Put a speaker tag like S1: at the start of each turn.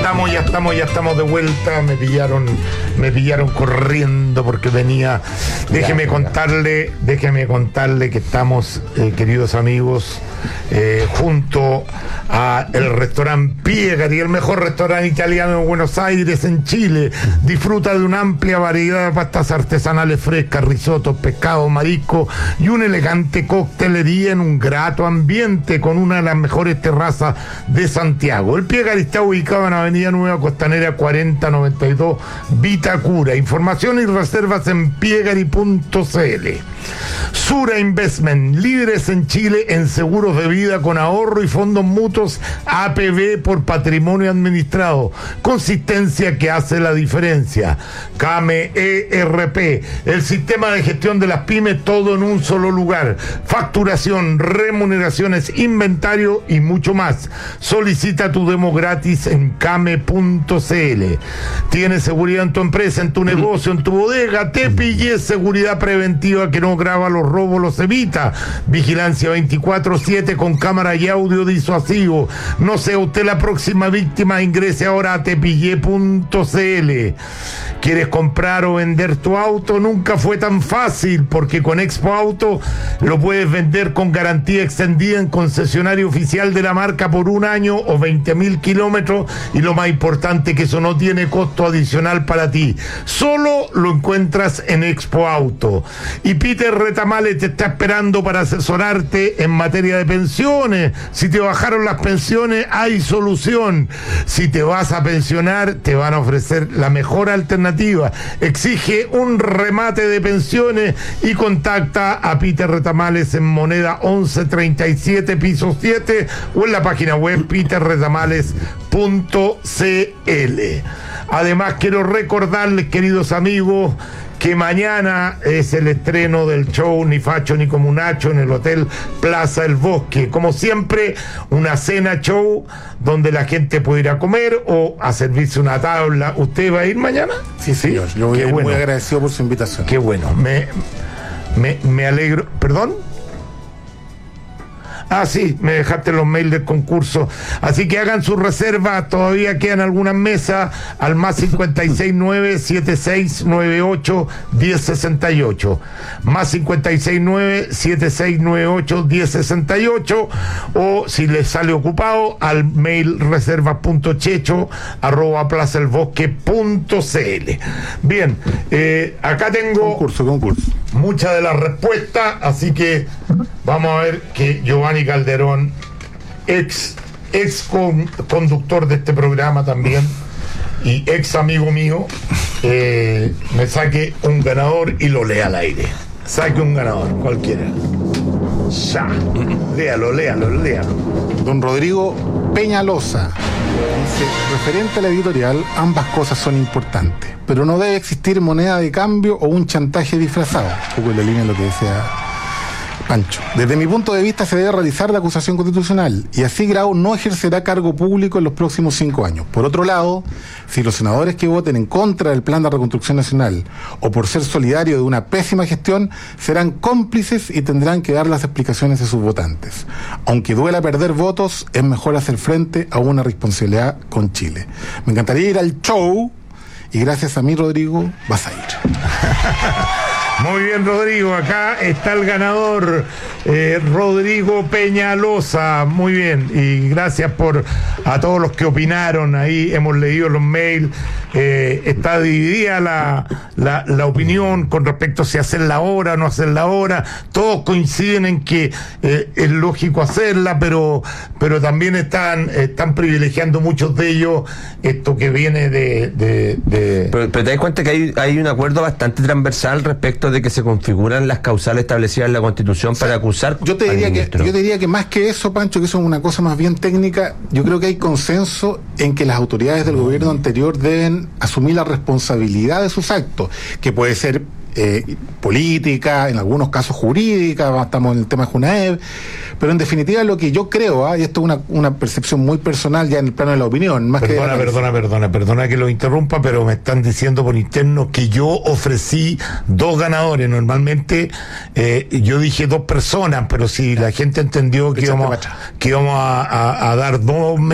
S1: Ya estamos de vuelta. Me pillaron corriendo porque venía. Déjeme contarle que estamos, queridos amigos, junto a el restaurante Piegari, el mejor restaurante italiano de Buenos Aires, en Chile. Disfruta de una amplia variedad de pastas artesanales frescas, risotos, pescado, marisco y una elegante coctelería en un grato ambiente con una de las mejores terrazas de Santiago. El Piegari está ubicado en Avenida Nueva Costanera 4092 Vitacura. Información y reservas en piegari.cl. Sura Investment, líderes en Chile en seguros de vida con ahorro y fondos mutuos APB por patrimonio administrado. Consistencia que hace la diferencia. Came ERP, el sistema de gestión de las pymes, todo en un solo lugar. Facturación, remuneraciones, inventario y mucho más. Solicita tu demo gratis en came.cl. Tienes seguridad en tu empresa, en tu negocio, en tu bodega. Te pillé seguridad preventiva que no graba los robos, los evita. Vigilancia 24/7 con cámara y audio disuasivo. No sea usted la próxima víctima. Ingrese ahora a tepillé.cl. ¿Quieres comprar o vender tu auto? Nunca fue tan fácil, porque con Expo Auto lo puedes vender con garantía extendida en concesionario oficial de la marca por 1 año o 20.000 kilómetros, y lo más importante, que eso no tiene costo adicional para ti. Solo lo encuentras en Expo Auto. Y Peter Retamales te está esperando para asesorarte en materia de pensiones. Si te bajaron las pensiones, hay solución. Si te vas a pensionar, te van a ofrecer la mejor alternativa. Exige un remate de pensiones y contacta a Peter Retamales en Moneda 1137, piso 7, o en la página web peterretamales.cl. Además, quiero recordarles, queridos amigos, que mañana es el estreno del show Ni Facho ni Comunacho en el Hotel Plaza El Bosque. Como siempre, una cena show donde la gente puede ir a comer o a servirse una tabla. ¿Usted va a ir mañana?
S2: Sí, señor. Yo voy muy agradecido por su invitación.
S1: Qué bueno. Me alegro. ¿Perdón? Ah, sí, me dejaste los mails del concurso. Así que hagan su reserva, todavía quedan algunas mesas, al más 569-7698-1068. Más 569-7698-1068. O si les sale ocupado, al mail reservas.checho@plazaelbosque.cl. Bien, acá tengo
S2: concurso.
S1: Muchas de las respuestas, así que vamos a ver que Giovanni Calderón, ex conductor de este programa también y ex amigo mío, me saque un ganador y lo lea al aire. Saque un ganador, cualquiera. Ya. Léalo.
S2: Don Rodrigo Peñalosa dice: referente a la editorial, ambas cosas son importantes, pero no debe existir moneda de cambio o un chantaje disfrazado. Un poco en la línea de lo que decía Pancho. Desde mi punto de vista, se debe realizar la acusación constitucional, y así Grau no ejercerá cargo público en los próximos 5 años. Por otro lado, si los senadores que voten en contra del Plan de Reconstrucción Nacional o por ser solidarios de una pésima gestión, serán cómplices y tendrán que dar las explicaciones a sus votantes. Aunque duela perder votos, es mejor hacer frente a una responsabilidad con Chile. Me encantaría ir al show, y gracias a mí, Rodrigo, vas a ir.
S1: Muy bien, Rodrigo, acá está el ganador, Rodrigo Peñalosa. Muy bien, y gracias a todos los que opinaron ahí. Hemos leído los mails. Está dividida la opinión con respecto a si hacerla ahora o no hacerla ahora. Todos coinciden en que es lógico hacerla, pero también están privilegiando muchos de ellos esto que viene
S3: Pero te das cuenta que hay un acuerdo bastante transversal respecto de que se configuran las causales establecidas en la Constitución para acusar.
S2: Yo te diría que más que eso, Pancho, que eso es una cosa más bien técnica, yo creo que hay consenso en que las autoridades del gobierno anterior deben asumir la responsabilidad de sus actos, que puede ser política, en algunos casos jurídica, estamos en el tema de Junaev, pero en definitiva lo que yo creo, y esto es una percepción muy personal ya en el plano de la opinión, más
S1: perdona que lo interrumpa, pero me están diciendo por interno que yo ofrecí 2 ganadores. Normalmente yo dije 2 personas, pero si la gente entendió que íbamos a dar 2